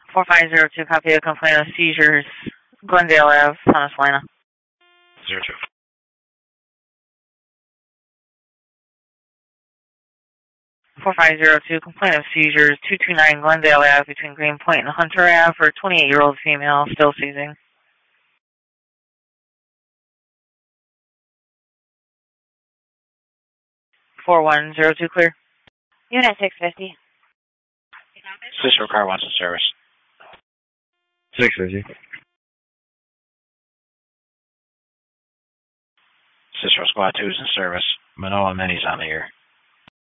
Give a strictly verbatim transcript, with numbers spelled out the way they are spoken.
four five zero two, copy a complaint of seizures, Glendale Ave, Santa Selena. Zero two. four five zero two, complaint of seizures, two two nine Glendale Ave between Greenpoint and Hunter Ave for a twenty-eight-year-old female, still seizing. four one zero two, clear. Unit six fifty. Cicero car wants in service. six fifty. Cicero Squad two is in service. Manoa Mini's on the air.